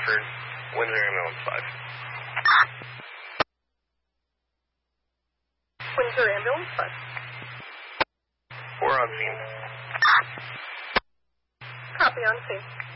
Rutherford, Windsor Ambulance 5. Windsor Ambulance 5. We're on scene. Copy on scene.